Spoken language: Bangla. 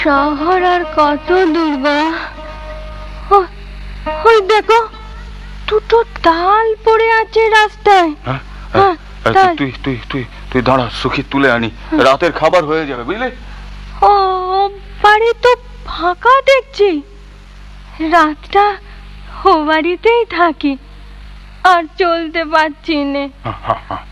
শহর আর কত দূর গো? ওই দেখো দুটো তাল পড়ে আছে রাস্তায়। তুই তুই তুই তুই দাঁড়া, সুখী তুলে আনি, রাতের খাবার হয়ে যাবে বুঝলে। ও বাড়ি তো ফাঁকা দেখছি, রাতটা ও বাড়িতেই থাকি, আর চলতে পারছি না।